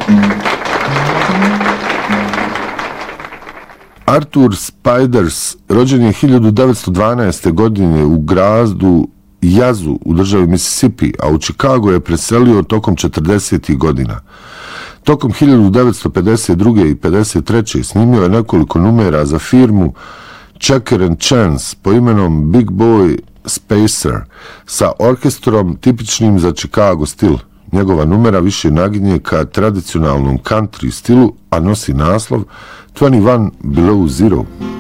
Arthur Spiders rođen je 1912. godine u gradu Jazu u državi Mississippi, a u Chicago je preselio tokom 40. godina. Tokom 1952. i 53. snimio je nekoliko numera za firmu Checker and Chance po imenom Big Boy Spacer sa orkestrom tipičnim za Chicago stil. Njegova numera više naginje ka tradicionalnom country stilu, a nosi naslov 21 Below Zero.